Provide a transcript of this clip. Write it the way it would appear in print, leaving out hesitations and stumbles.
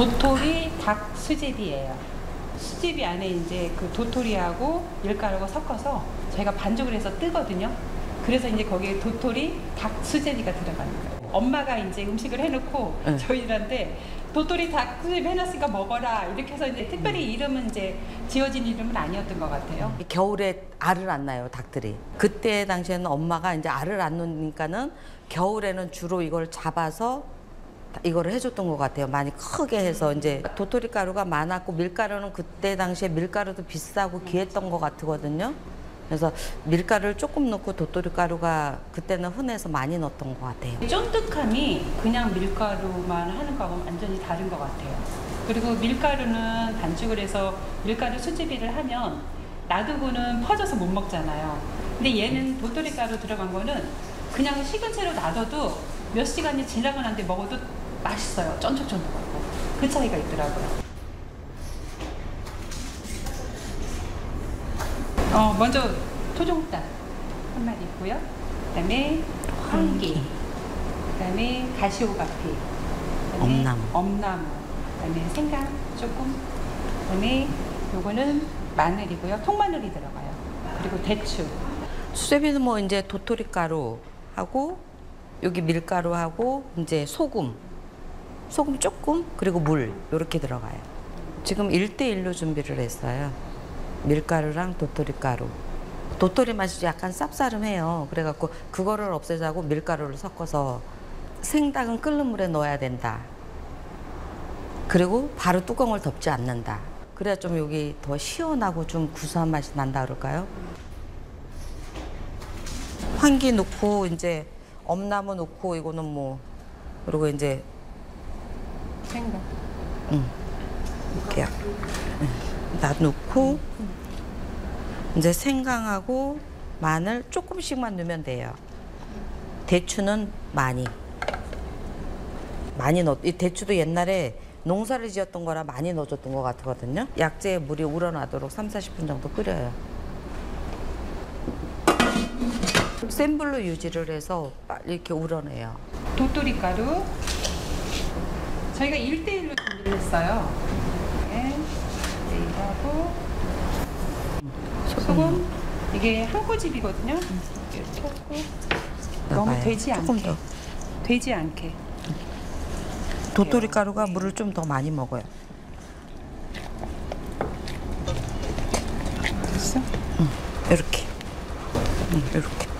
도토리 닭 수제비예요. 수제비 안에 이제 그 도토리하고 밀가루가 섞어서 저희가 반죽을 해서 뜨거든요. 그래서 이제 거기에 도토리 닭 수제비가 들어가는 거예요. 엄마가 이제 음식을 해놓고 저희들한테 도토리 닭 수제비 해놨으니까 먹어라 이렇게 해서 이제 특별히 이름은 이제 지어진 이름은 아니었던 것 같아요. 겨울에 알을 안 낳아요, 닭들이. 그때 당시에는 엄마가 이제 알을 안 놓으니까는 겨울에는 주로 이걸 잡아서 이거를 해줬던 것 같아요. 많이 크게 해서 이제 도토리 가루가 많았고 밀가루는 그때 당시에 밀가루도 비싸고 귀했던 것 같거든요. 그래서 밀가루를 조금 넣고 도토리 가루가 그때는 흔해서 많이 넣었던 것 같아요. 쫀득함이 그냥 밀가루만 하는 거하고는 완전히 다른 것 같아요. 그리고 밀가루는 반죽을 해서 밀가루 수제비를 하면 놔두고는 퍼져서 못 먹잖아요. 근데 얘는 도토리 가루 들어간 거는 그냥 식은 채로 놔둬도 몇 시간이 지나고 난 뒤에 먹어도 맛있어요. 쫀득쫀득하고. 그 차이가 있더라고요. 먼저 토종닭 한 마리 있고요. 그다음에 황기, 그다음에 가시오가피, 그다음에 엄나무, 그다음에 생강 조금, 그다음에 요거는 마늘이고요. 통마늘이 들어가요. 그리고 대추. 수제비는 뭐 이제 도토리 가루하고 여기 밀가루하고 이제 소금 조금 그리고 물 이렇게 들어가요. 지금 1대1로 준비를 했어요. 밀가루랑 도토리 가루. 도토리 맛이 약간 쌉싸름해요. 그래갖고 그거를 없애자고 밀가루를 섞어서 생닭은 끓는 물에 넣어야 된다. 그리고 바로 뚜껑을 덮지 않는다. 그래야 좀 여기 더 시원하고 좀 구수한 맛이 난다 그럴까요? 황기 넣고 이제 엄나무 넣고 이거는 뭐 그리고 이제 생강. 이렇게요. 다 넣고 이제 생강하고 마늘 조금씩만 넣으면 돼요. 대추는 많이 넣. 이 대추도 옛날에 농사를 지었던 거라 많이 넣어줬던 것 같거든요. 약재에 물이 우러나도록 30-40분 정도 끓여요. 센 불로 유지를 해서 이렇게 우러내요. 도토리 가루 저희가 1대1로 준비를 했어요. 네, 이거하고 소금 이게 한 꼬집이거든요. 이렇게 하고 너무 되지 않게. 조금 더. 되지 않게. 도토리 가루가 물을 좀 더 많이 먹어요. 됐어? 이렇게. 이렇게.